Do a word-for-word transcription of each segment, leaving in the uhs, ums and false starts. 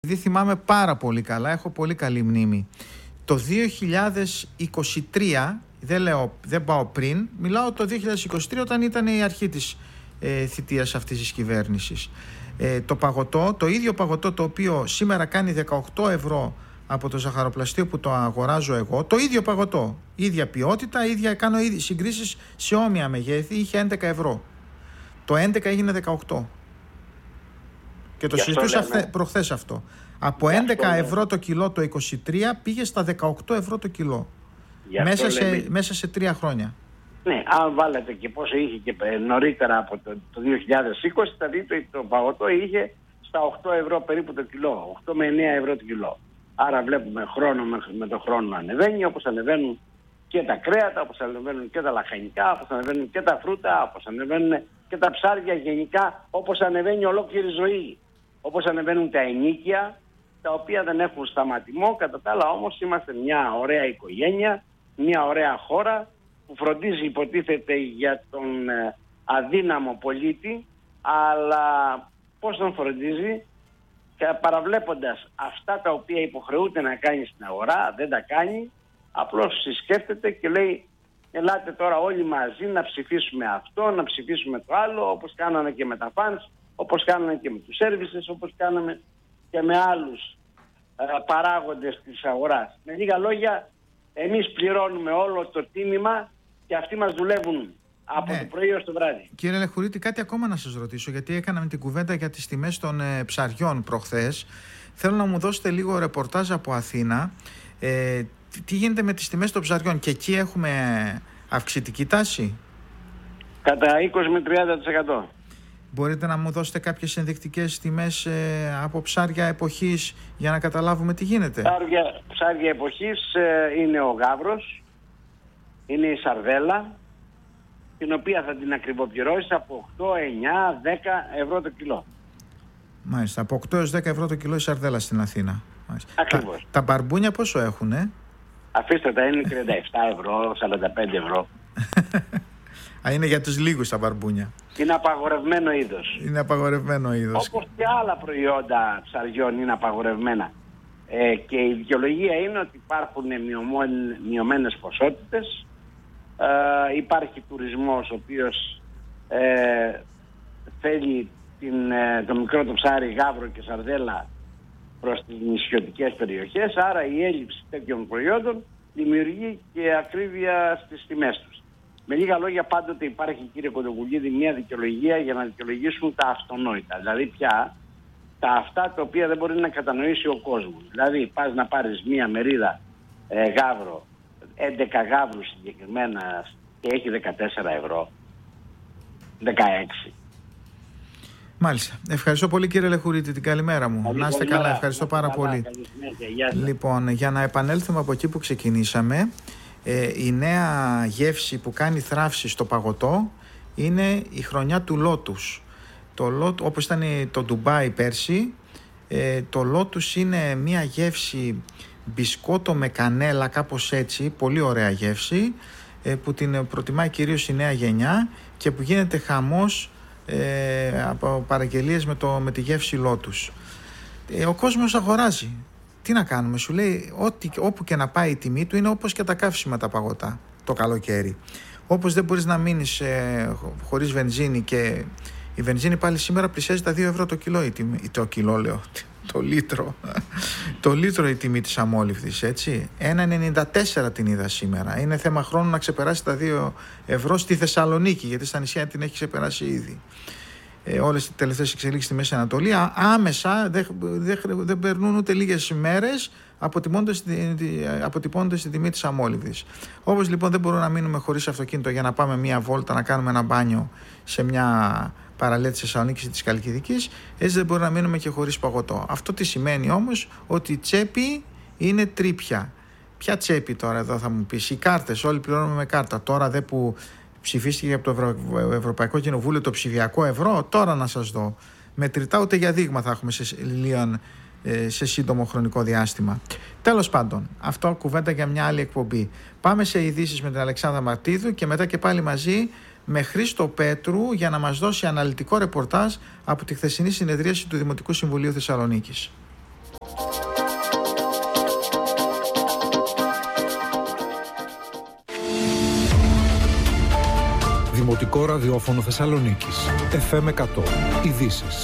Επειδή θυμάμαι πάρα πολύ καλά, έχω πολύ καλή μνήμη. Το δύο χιλιάδες είκοσι τρία, δεν, λέω, δεν πάω πριν, μιλάω το δύο χιλιάδες είκοσι τρία όταν ήταν η αρχή της ε, θητείας αυτής της κυβέρνησης. Ε, το παγωτό, το ίδιο παγωτό το οποίο σήμερα κάνει δεκαοκτώ ευρώ από το ζαχαροπλαστείο που το αγοράζω εγώ, το ίδιο παγωτό, ίδια ποιότητα, ίδια, κάνω συγκρίσεις σε όμοια μεγέθη, είχε έντεκα ευρώ. Το έντεκα έγινε δεκαοκτώ. Και το συζητούσα λέμε... προχθές αυτό. Από έντεκα ευρώ το κιλό το είκοσι τρία πήγε στα δεκαοκτώ ευρώ το κιλό. Μέσα σε, λέμε... μέσα σε τρία χρόνια. Ναι, αν βάλετε και πόσο είχε και νωρίτερα από το, το δύο χιλιάδες είκοσι, θα δείτε ότι το παγωτό είχε στα οκτώ ευρώ περίπου το κιλό. οκτώ με εννέα ευρώ το κιλό. Άρα βλέπουμε χρόνο με, με το χρόνο να ανεβαίνει, όπως ανεβαίνουν και τα κρέατα, όπως ανεβαίνουν και τα λαχανικά, όπως ανεβαίνουν και τα φρούτα, όπως ανεβαίνουν και τα ψάρια γενικά, όπως ανεβαίνει ολόκληρη ζωή. Όπως ανεβαίνουν τα ενοίκια, τα οποία δεν έχουν σταματημό. Κατά τα άλλα όμως είμαστε μια ωραία οικογένεια, μια ωραία χώρα που φροντίζει υποτίθεται για τον ε, αδύναμο πολίτη, αλλά πώς τον φροντίζει, παραβλέποντας αυτά τα οποία υποχρεούται να κάνει στην αγορά, δεν τα κάνει, απλώς συσκέφτεται και λέει ελάτε τώρα όλοι μαζί να ψηφίσουμε αυτό, να ψηφίσουμε το άλλο, όπως κάνανε και με τα φανς, όπως κάνανε και με τους services, όπως κάναμε και με άλλους ε, παράγοντες της αγοράς. Με λίγα λόγια, εμείς πληρώνουμε όλο το τίμημα και αυτοί μας δουλεύουν από ναι. το πρωί ως το βράδυ. Κύριε Λεχουρίτη, κάτι ακόμα να σας ρωτήσω, γιατί έκαναμε την κουβέντα για τις τιμές των ε, ψαριών προχθές. Θέλω να μου δώσετε λίγο ρεπορτάζ από Αθήνα. Ε, τι γίνεται με τις τιμές των ψαριών, και εκεί έχουμε αυξητική τάση? Κατά είκοσι με τριάντα τοις εκατό. Μπορείτε να μου δώσετε κάποιες ενδεικτικές τιμές ε, από ψάρια εποχής για να καταλάβουμε τι γίνεται? Ψάρια, ψάρια εποχής ε, είναι ο γάβρος, είναι η σαρδέλα, την οποία θα την ακριβοπληρώσεις από οκτώ, εννιά, δέκα ευρώ το κιλό. Μάλιστα, από οκτώ έως δέκα ευρώ το κιλό η σαρδέλα στην Αθήνα. Ακριβώς. Τα, τα μπαρμπούνια πόσο έχουνε? Αφήστε τα, είναι τριάντα επτά ευρώ, σαράντα πέντε ευρώ. Α, είναι για τους λίγους τα μπαρμπούνια. Είναι απαγορευμένο είδος. Είναι απαγορευμένο είδος. Όπως και άλλα προϊόντα ψαριών είναι απαγορευμένα. Ε, και η δικαιολογία είναι ότι υπάρχουν μειωμένες ποσότητες, ε, υπάρχει τουρισμός ο οποίος ε, θέλει την, ε, το μικρό το ψάρι, γάβρο και σαρδέλα προς τις νησιωτικές περιοχές, άρα η έλλειψη τέτοιων προϊόντων δημιουργεί και ακρίβεια στις τιμές τους. Με λίγα λόγια, πάντοτε υπάρχει, κύριε Κοντοκουλίδη, μια δικαιολογία για να δικαιολογήσουν τα αυτονόητα. Δηλαδή πια τα αυτά τα οποία δεν μπορεί να κατανοήσει ο κόσμος. Δηλαδή πας να πάρεις μια μερίδα ε, γάβρο, έντεκα γάβρους συγκεκριμένα, και έχει δεκατέσσερα ευρώ, δεκαέξι. Μάλιστα. Ευχαριστώ πολύ, κύριε Λεχουρίτη, την καλημέρα μου. Καλή, να είστε καλά, μέρα. Ευχαριστώ πάρα καλά, πολύ. Λοιπόν, για να επανέλθουμε από εκεί που ξεκινήσαμε, ε, η νέα γεύση που κάνει θράψη στο παγωτό είναι η χρονιά του Lotus. Το Lotus, όπως ήταν το Ντουμπάι πέρσι, ε, το Lotus είναι μια γεύση μπισκότο με κανέλα, κάπως έτσι, πολύ ωραία γεύση, ε, που την προτιμάει κυρίως η νέα γενιά και που γίνεται χαμός ε, από παραγγελίες με, το, με τη γεύση Lotus. Ε, ο κόσμος αγοράζει. Τι να κάνουμε, σου λέει, ό,τι, όπου και να πάει η τιμή του είναι όπως και τα καύσιμα τα παγωτά το καλοκαίρι. Όπως δεν μπορείς να μείνεις ε, χωρίς βενζίνη, και η βενζίνη πάλι σήμερα πλησιάζει τα δύο ευρώ το κιλό, η τιμή, το κιλό λέω, το λίτρο, το λίτρο η τιμή της αμόλυβδης, έτσι. ένα ενενήντα τέσσερα την είδα σήμερα. Είναι θέμα χρόνου να ξεπεράσει τα δύο ευρώ στη Θεσσαλονίκη, γιατί στα νησιά την έχει ξεπεράσει ήδη. Ε, όλες τις τελευταίες εξελίξεις στη Μέση Ανατολή άμεσα δεν, δεν, δεν περνούν ούτε λίγες μέρες αποτυπώνοντας τη τιμή της αμόλυβδης. Όπως λοιπόν δεν μπορούμε να μείνουμε χωρίς αυτοκίνητο για να πάμε μία βόλτα, να κάνουμε ένα μπάνιο σε μια παραλία της Θεσσαλονίκης ή της Χαλκιδικής, έτσι δεν μπορούμε να μείνουμε και χωρίς παγωτό. Αυτό τι σημαίνει όμως? Ότι η τσέπη είναι τρίπια. Ποια τσέπη τώρα εδώ θα μου πεις? Οι κάρτες, όλοι πληρώνουμε με κάρτα. Τώρα δε που ψηφίστηκε από το Ευρω... Ευρωπαϊκό Κοινοβούλιο το ψηφιακό ευρώ, τώρα να σας δω. Μετρητά ούτε για δείγμα θα έχουμε σε, Λίαν, σε σύντομο χρονικό διάστημα. Τέλος πάντων, αυτό κουβέντα για μια άλλη εκπομπή. Πάμε σε ειδήσεις με την Αλεξάνδρα Μαρτίδου και μετά και πάλι μαζί με Χρήστο Πέτρου για να μας δώσει αναλυτικό ρεπορτάζ από τη χθεσινή συνεδρίαση του Δημοτικού Συμβουλίου Θεσσαλονίκης. Δημοτικό ραδιόφωνο Θεσσαλονίκης. εφ εμ εκατό. Ειδήσεις.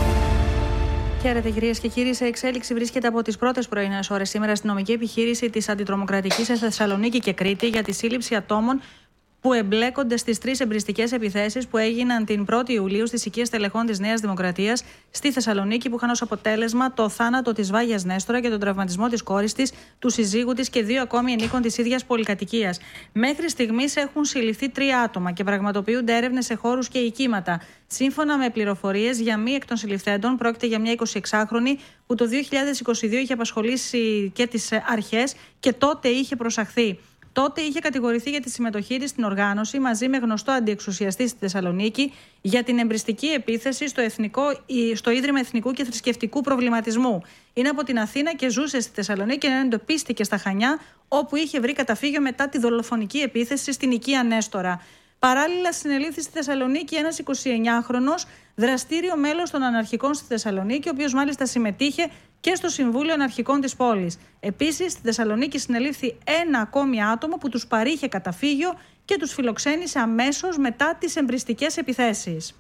Χαίρετε κυρίες και κύριοι. Σε εξέλιξη βρίσκεται από τις πρώτες πρωινές ώρες σήμερα αστυνομική επιχείρηση της Αντιτρομοκρατικής σε Θεσσαλονίκη και Κρήτη για τη σύλληψη ατόμων που εμπλέκονται στις τρεις εμπριστικές επιθέσεις που έγιναν την πρώτη Ιουλίου στις οικίες τελεχών της Νέας Δημοκρατίας στη Θεσσαλονίκη, που είχαν ως αποτέλεσμα το θάνατο της Βάγιας Νέστορα και τον τραυματισμό της κόρης της, του συζύγου της και δύο ακόμη ενίκων της ίδιας πολυκατοικίας. Μέχρι στιγμής έχουν συλληφθεί τρία άτομα και πραγματοποιούνται έρευνες σε χώρους και οικήματα. Σύμφωνα με πληροφορίες, για μία εκ των συλληφθέντων πρόκειται για μια εικοσιεξάχρονη που το δύο χιλιάδες είκοσι δύο είχε απασχολήσει και τις αρχές και τότε είχε προσαχθεί. Τότε είχε κατηγορηθεί για τη συμμετοχή της στην οργάνωση μαζί με γνωστό αντιεξουσιαστή στη Θεσσαλονίκη για την εμπριστική επίθεση στο, εθνικό, στο Ίδρυμα Εθνικού και Θρησκευτικού Προβληματισμού. Είναι από την Αθήνα και ζούσε στη Θεσσαλονίκη και εντοπίστηκε στα Χανιά, όπου είχε βρει καταφύγιο μετά τη δολοφονική επίθεση στην οικία Νέστορα. Παράλληλα, συνελήφθη στη Θεσσαλονίκη ένας εικοσιεννιάχρονος, δραστήριο μέλος των Αναρχικών στη Θεσσαλονίκη, ο οποίος μάλιστα συμμετείχε και στο Συμβούλιο Αναρχικών της πόλης. Επίσης, στη Θεσσαλονίκη συνελήφθη ένα ακόμη άτομο που τους παρήχε καταφύγιο και τους φιλοξένησε αμέσως μετά τις εμπριστικές επιθέσεις.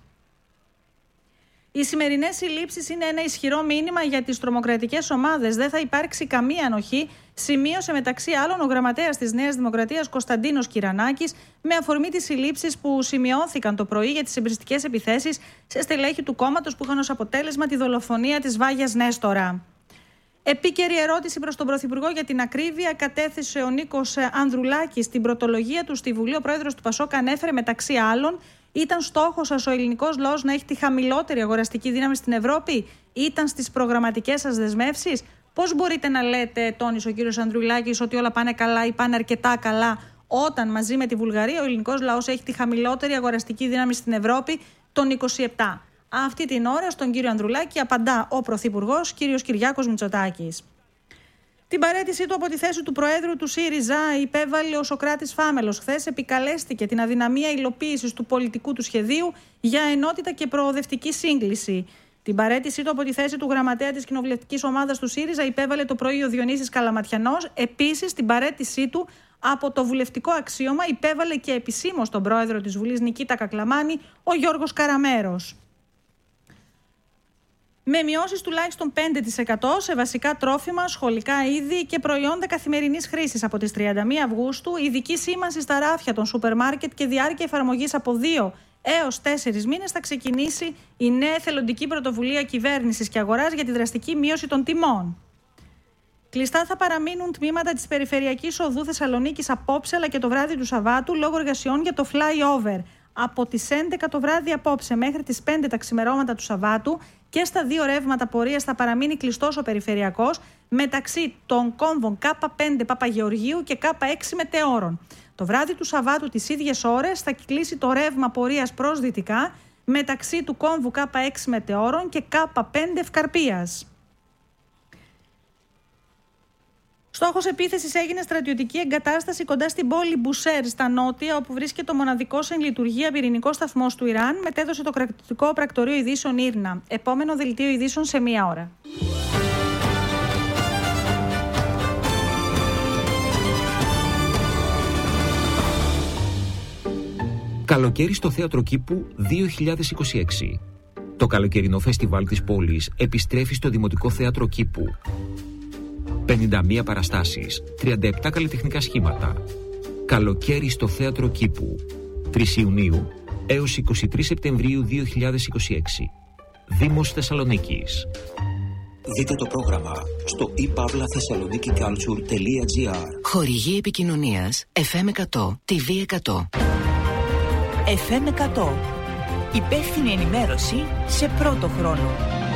Οι σημερινές συλλήψεις είναι ένα ισχυρό μήνυμα για τις τρομοκρατικές ομάδες. Δεν θα υπάρξει καμία ανοχή, σημείωσε μεταξύ άλλων ο γραμματέας της Νέας Δημοκρατίας Κωνσταντίνος Κυρανάκης, με αφορμή τις συλλήψεις που σημειώθηκαν το πρωί για τις εμπριστικές επιθέσεις σε στελέχη του κόμματος που είχαν ως αποτέλεσμα τη δολοφονία της Βάγιας Νέστορα. Επίκαιρη ερώτηση προς τον Πρωθυπουργό για την ακρίβεια κατέθεσε ο Νίκος Ανδρουλάκης στην πρωτολογία του στη Βουλή. Ο πρόεδρος του Πασόκ ανέφερε μεταξύ άλλων: ήταν στόχος σας ο ελληνικός λαός να έχει τη χαμηλότερη αγοραστική δύναμη στην Ευρώπη? Ήταν στις προγραμματικές σας δεσμεύσεις? Πώς μπορείτε να λέτε, τόνισε ο κύριος Ανδρουλάκης, ότι όλα πάνε καλά ή πάνε αρκετά καλά, όταν μαζί με τη Βουλγαρία ο ελληνικός λαός έχει τη χαμηλότερη αγοραστική δύναμη στην Ευρώπη, των είκοσι επτά? Αυτή την ώρα στον κύριο Ανδρουλάκη απαντά ο Πρωθυπουργός, κύριος Κυριάκος Μητσοτάκης. Την παραίτησή του από τη θέση του Προέδρου του ΣΥΡΙΖΑ υπέβαλε ο Σωκράτης Φάμελος. Χθες επικαλέστηκε την αδυναμία υλοποίησης του πολιτικού του σχεδίου για ενότητα και προοδευτική σύγκληση. Την παραίτησή του από τη θέση του γραμματέα της κοινοβουλευτικής ομάδας του ΣΥΡΙΖΑ υπέβαλε το πρωί ο Διονύσης Καλαματιανός. Επίσης, την παραίτησή του από το βουλευτικό αξίωμα υπέβαλε και επισήμως τον πρόεδρο της Βουλής Νικήτα Κακλαμάνη, ο Γιώργος Καραμέρος. Με μειώσεις τουλάχιστον πέντε τοις εκατό σε βασικά τρόφιμα, σχολικά είδη και προϊόντα καθημερινής χρήσης από τις τριάντα μία Αυγούστου, ειδική σήμανση στα ράφια των σούπερ μάρκετ και διάρκεια εφαρμογής από δύο έως τέσσερις μήνες θα ξεκινήσει η νέα εθελοντική πρωτοβουλία κυβέρνησης και αγοράς για τη δραστική μείωση των τιμών. Κλειστά θα παραμείνουν τμήματα της Περιφερειακής Οδού Θεσσαλονίκης απόψε αλλά και το βράδυ του Σαββάτου λόγω εργασιών για το flyover. Από τις έντεκα το βράδυ απόψε μέχρι τις πέντε τα ξημερώματα του Σαββάτου και στα δύο ρεύματα πορείας θα παραμείνει κλειστός ο περιφερειακός μεταξύ των κόμβων Κ πέντε Παπαγεωργίου και Κ έξι Μετεώρων. Το βράδυ του Σαββάτου τις ίδιες ώρες θα κλείσει το ρεύμα πορείας προς δυτικά μεταξύ του κόμβου Κ έξι Μετεώρων και Κ πέντε Ευκαρπίας. Στόχος επίθεσης έγινε στρατιωτική εγκατάσταση κοντά στην πόλη Μπουσέρ, στα νότια, όπου βρίσκεται ο μοναδικός εν λειτουργία πυρηνικός σταθμός του Ιράν, μετέδωσε το κρατικό πρακτορείο ειδήσεων Ήρνα. Επόμενο δελτίο ειδήσεων σε μία ώρα. Καλοκαίρι στο Θέατρο Κήπου δύο χιλιάδες είκοσι έξι. Το καλοκαιρινό φεστιβάλ της πόλης επιστρέφει στο Δημοτικό Θέατρο Κήπου. πενήντα μία παραστάσεις, τριάντα επτά καλλιτεχνικά σχήματα. Καλοκαίρι στο Θέατρο Κήπου. τρεις Ιουνίου έως είκοσι τρεις Σεπτεμβρίου δύο χιλιάδες είκοσι έξι. Δήμος Θεσσαλονίκης. Δείτε το πρόγραμμα στο i pavla thessaloniki culture τελεία gr. Χορηγή επικοινωνίας εφ εμ εκατό, τι βι εκατό. εφ εμ εκατό. Υπεύθυνη ενημέρωση σε πρώτο χρόνο.